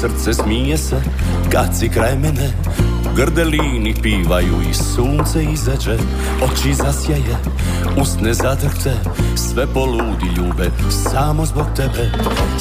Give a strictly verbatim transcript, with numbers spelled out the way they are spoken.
srce smije se kad si kraj mene. Grdelini pivaju i sunce izađe, oči zasjaje, usne zadrhte, sve poludi ljube samo zbog tebe.